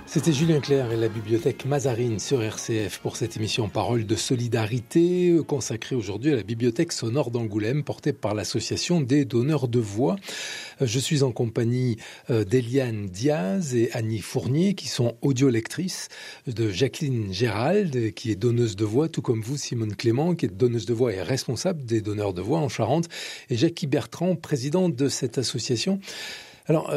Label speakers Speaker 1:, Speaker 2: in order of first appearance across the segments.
Speaker 1: C'était Julien Clerc et la bibliothèque Mazarine sur RCF pour cette émission Parole de solidarité consacrée aujourd'hui à la bibliothèque sonore d'Angoulême portée par l'association des donneurs de voix. Je suis en compagnie d'Eliane Diaz et Annie Fournier qui sont audiolectrices, de Jacqueline Gérald qui est donneuse de voix, tout comme vous Simone Clément qui est donneuse de voix et responsable des donneurs de voix en Charente, et Jackie Bertrand, président de cette association. Alors,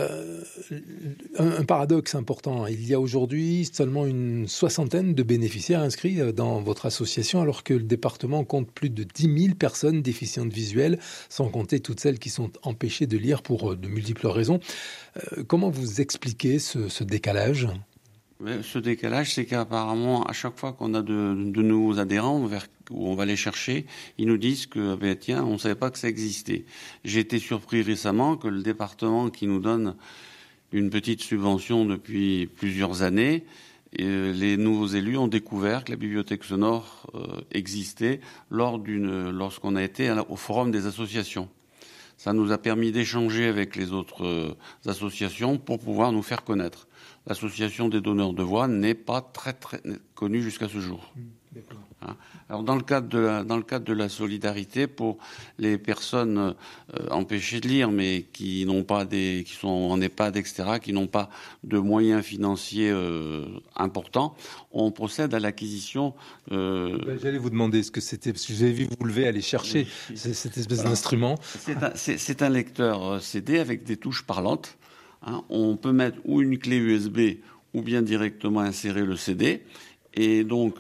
Speaker 1: un paradoxe important, il y a aujourd'hui seulement une soixantaine de bénéficiaires inscrits dans votre association, alors que le département compte plus de 10 000 personnes déficientes visuelles, sans compter toutes celles qui sont empêchées de lire pour de multiples raisons. Comment vous expliquez ce décalage ?
Speaker 2: Ce décalage, c'est qu'apparemment, à chaque fois qu'on a de nouveaux adhérents, où on va les chercher, ils nous disent que, tiens, on ne savait pas que ça existait. J'ai été surpris récemment que le département qui nous donne une petite subvention depuis plusieurs années, les nouveaux élus ont découvert que la bibliothèque sonore existait lorsqu'on a été au forum des associations. Ça nous a permis d'échanger avec les autres associations pour pouvoir nous faire connaître. L'association des donneurs de voix n'est pas très connue jusqu'à ce jour. D'accord. Alors dans le cadre de la solidarité pour les personnes empêchées de lire, mais qui sont en EHPAD, etc., qui n'ont pas de moyens financiers importants, on procède à l'acquisition.
Speaker 1: J'allais vous demander ce que c'était, parce que j'avais vu vous lever, aller chercher cette espèce d'instrument.
Speaker 2: C'est un lecteur CD avec des touches parlantes. On peut mettre ou une clé USB ou bien directement insérer le CD. Et donc,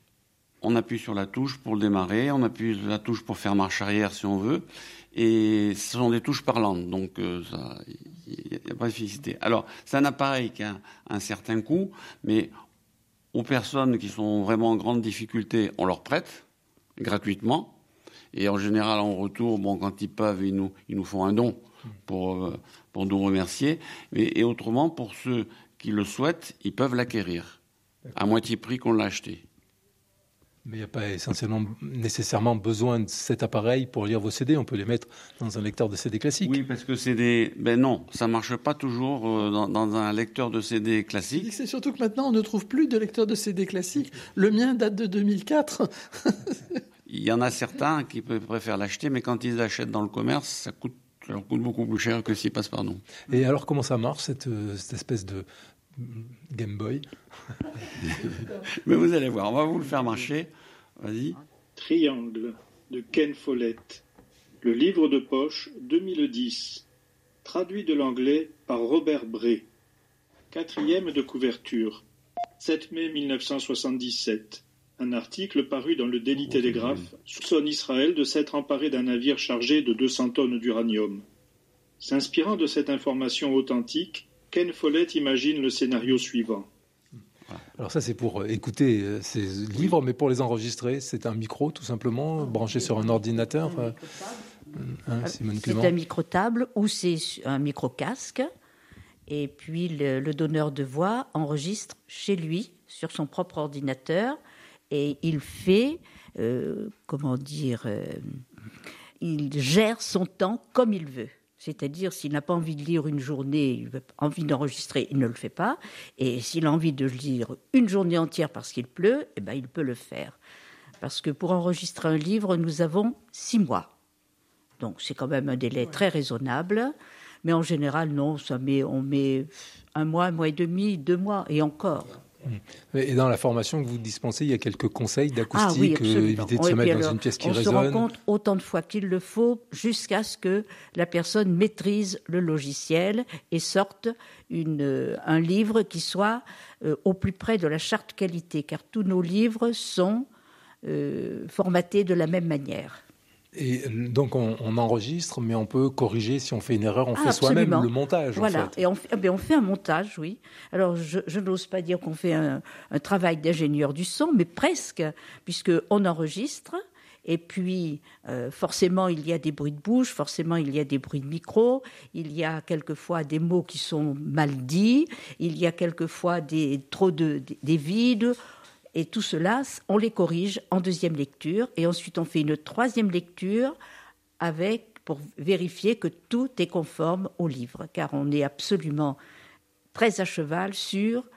Speaker 2: on appuie sur la touche pour le démarrer, on appuie sur la touche pour faire marche arrière si on veut. Et ce sont des touches parlantes, donc il n'y a pas de difficulté. Alors, c'est un appareil qui a un certain coût, mais aux personnes qui sont vraiment en grande difficulté, on leur prête gratuitement. Et en général, en retour, quand ils peuvent, ils nous font un don pour nous remercier. Et autrement, pour ceux qui le souhaitent, ils peuvent l'acquérir à moitié prix qu'on l'a acheté.
Speaker 1: Mais il n'y a pas nécessairement besoin de cet appareil pour lire vos CD. On peut les mettre dans un lecteur de CD classique.
Speaker 2: Oui, parce que non, ça ne marche pas toujours dans un lecteur de CD classique.
Speaker 3: C'est surtout que maintenant, on ne trouve plus de lecteur de CD classique. Le mien date de 2004.
Speaker 2: Il y en a certains qui préfèrent l'acheter, mais quand ils l'achètent dans le commerce, ça leur coûte beaucoup plus cher que s'ils passent par nous.
Speaker 1: Et alors, comment ça marche, cette espèce de Game Boy?
Speaker 2: Mais vous allez voir, on va vous le faire marcher. Vas-y.
Speaker 4: Triangle de Ken Follett. Le livre de poche 2010. Traduit de l'anglais par Robert Bray. 4e de couverture. 7 mai 1977. Un article paru dans le Daily Telegraph soupçonne Israël de s'être emparé d'un navire chargé de 200 tonnes d'uranium. S'inspirant de cette information authentique, Ken Follett imagine le scénario suivant.
Speaker 1: Alors ça, c'est pour écouter ces livres, mais pour les enregistrer, c'est un micro, tout simplement, branché sur un ordinateur. Simone Clément.
Speaker 5: C'est un micro-table ou c'est un micro-casque. Et puis, le donneur de voix enregistre chez lui, sur son propre ordinateur, et il fait, il gère son temps comme il veut. C'est-à-dire, s'il n'a pas envie de lire une journée, il a envie d'enregistrer, il ne le fait pas. Et s'il a envie de lire une journée entière parce qu'il pleut, il peut le faire. Parce que pour enregistrer un livre, nous avons 6 mois. Donc, c'est quand même un délai très raisonnable. Mais en général, non, on met 1 mois et demi, 2 mois, et encore.
Speaker 1: Et dans la formation que vous dispensez, il y a quelques conseils d'acoustique, éviter de se mettre dans une pièce qui résonne.
Speaker 5: On se rend compte autant de fois qu'il le faut jusqu'à ce que la personne maîtrise le logiciel et sorte un livre qui soit au plus près de la charte qualité, car tous nos livres sont formatés de la même manière.
Speaker 1: Et donc on enregistre, mais on peut corriger si on fait une erreur, on fait
Speaker 5: absolument.
Speaker 1: Soi-même le montage.
Speaker 5: Voilà,
Speaker 1: en fait.
Speaker 5: Et on fait un montage, oui. Alors je n'ose pas dire qu'on fait un travail d'ingénieur du son, mais presque, puisqu'on enregistre, et puis forcément il y a des bruits de bouche, forcément il y a des bruits de micro, il y a quelquefois des mots qui sont mal dits, il y a quelquefois des vides. Et tout cela, on les corrige en 2e lecture. Et ensuite, on fait une 3e lecture pour vérifier que tout est conforme au livre. Car on est absolument très à cheval sur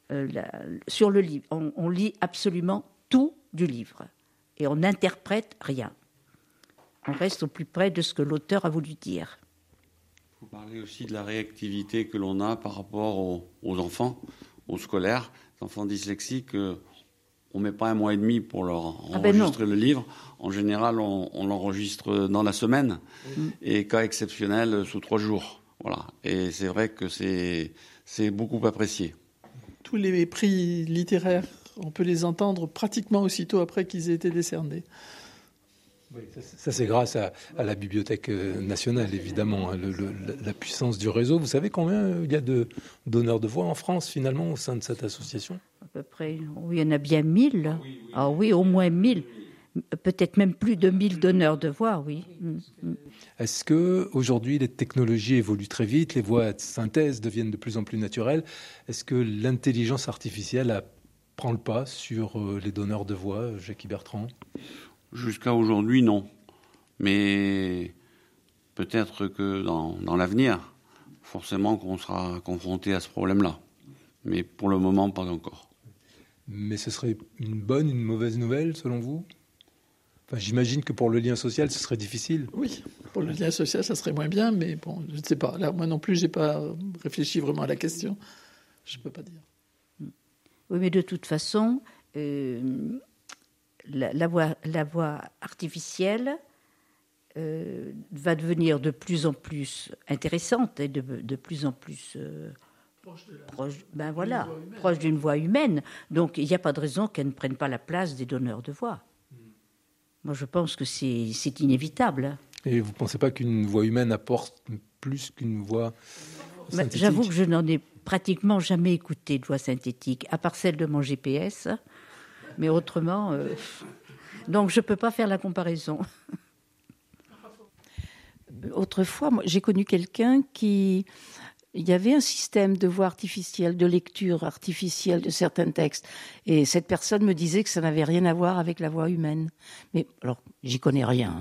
Speaker 5: sur le livre. On lit absolument tout du livre et on n'interprète rien. On reste au plus près de ce que l'auteur a voulu dire.
Speaker 2: Vous parlez aussi de la réactivité que l'on a par rapport aux enfants, aux scolaires, les enfants dyslexiques. On ne met pas 1 mois et demi pour leur enregistrer le livre. En général, on l'enregistre dans la semaine et cas exceptionnel sous 3 jours. Voilà. Et c'est vrai que c'est beaucoup apprécié.
Speaker 3: Tous les prix littéraires, on peut les entendre pratiquement aussitôt après qu'ils aient été décernés.
Speaker 1: Oui, ça c'est grâce à la Bibliothèque nationale, évidemment, hein, la puissance du réseau. Vous savez combien il y a de donneurs de voix en France, finalement, au sein de cette association ?
Speaker 5: À peu près, oui, il y en a bien 1000. Ah oui, au moins 1000. Peut-être même plus de 1000 donneurs de voix, oui.
Speaker 1: Est-ce qu'aujourd'hui, les technologies évoluent très vite, les voix de synthèse deviennent de plus en plus naturelles ? Est-ce que l'intelligence artificielle prend le pas sur les donneurs de voix, Jackie Bertrand ?
Speaker 2: Jusqu'à aujourd'hui, non. Mais peut-être que dans l'avenir, forcément qu'on sera confronté à ce problème-là. Mais pour le moment, pas encore.
Speaker 1: Mais ce serait une bonne, une mauvaise nouvelle, selon vous ? Enfin, j'imagine que pour le lien social, ce serait difficile.
Speaker 3: Oui, pour le lien social, ça serait moins bien, mais bon, je ne sais pas. Là, moi non plus, je n'ai pas réfléchi vraiment à la question. Je ne peux pas dire.
Speaker 5: Oui, mais de toute façon, la voix artificielle va devenir de plus en plus intéressante et de plus en plus proche d'une voix humaine. Donc, il n'y a pas de raison qu'elle ne prenne pas la place des donneurs de voix. Moi, je pense que c'est inévitable.
Speaker 1: Et vous ne pensez pas qu'une voix humaine apporte plus qu'une voix synthétique ?
Speaker 5: J'avoue que je n'en ai pratiquement jamais écouté de voix synthétique, à part celle de mon GPS. Mais autrement, donc je ne peux pas faire la comparaison.
Speaker 6: Autrefois, moi, j'ai connu quelqu'un qui... Il y avait un système de voix artificielle, de lecture artificielle de certains textes. Et cette personne me disait que ça n'avait rien à voir avec la voix humaine. Mais alors, j'y connais rien.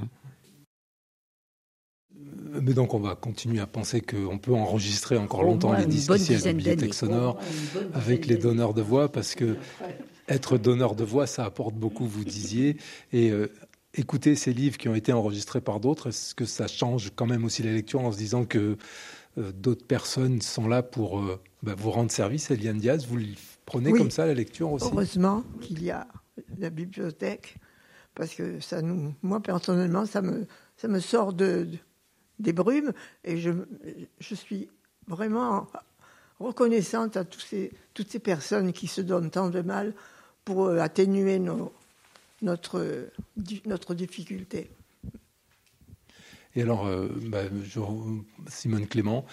Speaker 1: Mais donc on va continuer à penser qu'on peut enregistrer encore longtemps les disques ici à la Bibliothèque sonore avec les donneurs de voix, parce que être donneur de voix, ça apporte beaucoup, vous disiez. Et écouter ces livres qui ont été enregistrés par d'autres, est-ce que ça change quand même aussi la lecture en se disant que d'autres personnes sont là pour vous rendre service? Eliane Diaz, vous prenez comme ça la lecture aussi?
Speaker 7: Heureusement qu'il y a la bibliothèque, parce que moi personnellement, ça me sort des brumes, et je suis vraiment reconnaissante à toutes ces personnes qui se donnent tant de mal pour atténuer notre difficulté.
Speaker 1: Et alors, Simone Clément,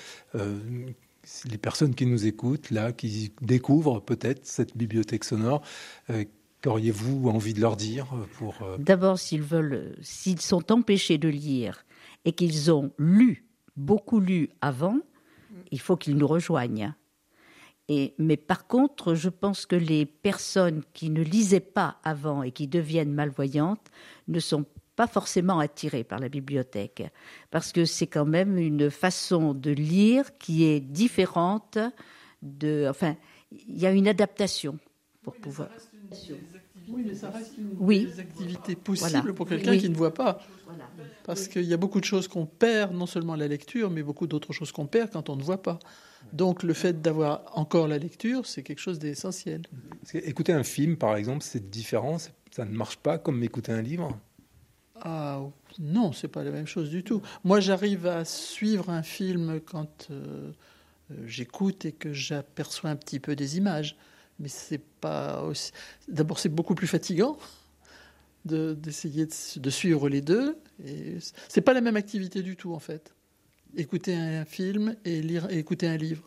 Speaker 1: les personnes qui nous écoutent, là, qui découvrent peut-être cette bibliothèque sonore, qu'auriez-vous envie de leur dire pour...
Speaker 5: D'abord, s'ils sont empêchés de lire et qu'ils ont beaucoup lu avant, il faut qu'ils nous rejoignent. Mais par contre, je pense que les personnes qui ne lisaient pas avant et qui deviennent malvoyantes ne sont pas forcément attirées par la bibliothèque, parce que c'est quand même une façon de lire qui est différente. Enfin, il y a une adaptation pour pouvoir...
Speaker 3: Oui, mais ça reste une des activités possibles pour quelqu'un qui ne voit pas. Parce qu'il y a beaucoup de choses qu'on perd, non seulement la lecture, mais beaucoup d'autres choses qu'on perd quand on ne voit pas. Donc le fait d'avoir encore la lecture, c'est quelque chose d'essentiel.
Speaker 1: Écouter un film, par exemple, c'est différent, ça ne marche pas comme écouter un livre?
Speaker 3: Ah non, c'est pas la même chose du tout. Moi, j'arrive à suivre un film quand j'écoute et que j'aperçois un petit peu des images. Mais c'est pas aussi... D'abord, c'est beaucoup plus fatigant d'essayer de suivre les deux. Et c'est pas la même activité du tout, en fait. Écouter un film et écouter un livre.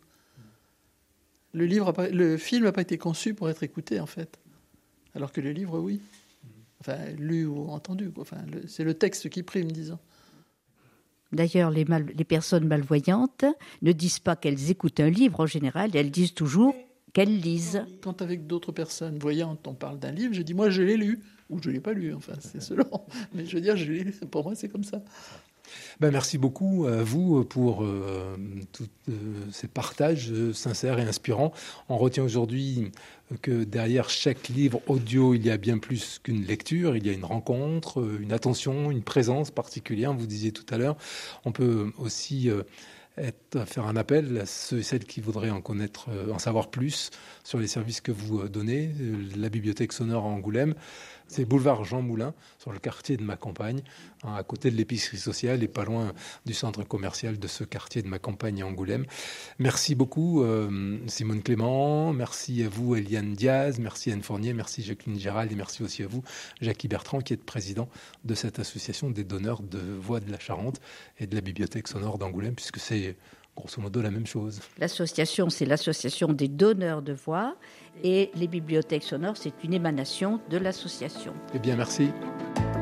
Speaker 3: Le film n'a pas été conçu pour être écouté, en fait. Alors que le livre, oui. Enfin, lu ou entendu. Enfin, c'est le texte qui prime, disons.
Speaker 5: D'ailleurs, les personnes malvoyantes ne disent pas qu'elles écoutent un livre en général, elles disent toujours qu'elles lisent.
Speaker 3: Quand avec d'autres personnes voyantes, on parle d'un livre, je dis, moi, je l'ai lu. Ou je ne l'ai pas lu, enfin, c'est selon. Mais je veux dire, pour moi, c'est comme ça.
Speaker 1: Merci beaucoup à vous pour tous ces partages sincères et inspirants. On retient aujourd'hui que derrière chaque livre audio, il y a bien plus qu'une lecture, il y a une rencontre, une attention, une présence particulière. Vous disiez tout à l'heure, on peut aussi faire un appel à ceux et celles qui voudraient en savoir plus sur les services que vous donnez. La bibliothèque sonore à Angoulême, c'est boulevard Jean Moulin, sur le quartier de ma campagne, à côté de l'épicerie sociale et pas loin du centre commercial de ce quartier de ma campagne à Angoulême. Merci beaucoup Simone Clément, merci à vous Eliane Diaz, merci Anne Fournier, merci Jacqueline Gérald et merci aussi à vous Jackie Bertrand qui est président de cette association des donneurs de voix de la Charente et de la bibliothèque sonore d'Angoulême, puisque c'est grosso modo la même chose.
Speaker 5: L'association, c'est l'association des donneurs de voix et les bibliothèques sonores, c'est une émanation de l'association.
Speaker 1: Eh bien, merci.